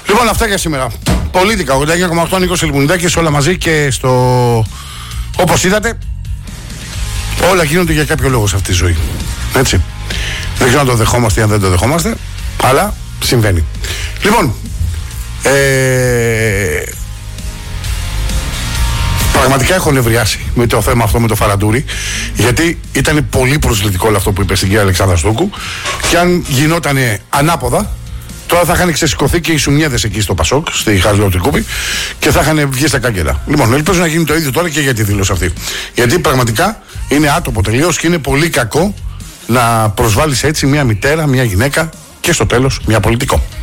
Λοιπόν, αυτά για σήμερα. Πολίτικα 89,8 Νίκος Ελμουνιδάκης, όλα μαζί και στο. Όπως είδατε, όλα γίνονται για κάποιο λόγο σε αυτή τη ζωή. Έτσι. Δεν ξέρω αν το δεχόμαστε ή αν δεν το δεχόμαστε, αλλά συμβαίνει. Λοιπόν, πραγματικά έχω νευριάσει με το θέμα αυτό με το Φαραντούρι, γιατί ήταν πολύ προσβλητικό όλο αυτό που είπε στην κυρία Αλεξάνδρα Στούκου, και αν γινόταν ανάποδα, τώρα θα είχαν ξεσηκωθεί και οι Σουνιέδες εκεί στο Πασόκ, στη Χαζιωτικούπη, και θα είχαν βγει στα κάγκελα. Λοιπόν, ελπίζω να γίνει το ίδιο τώρα και για τη δήλωση αυτή. Γιατί πραγματικά είναι άτομο τελείως και είναι πολύ κακό να προσβάλλεις έτσι μια μητέρα, μια γυναίκα και στο τέλος μια πολιτικό.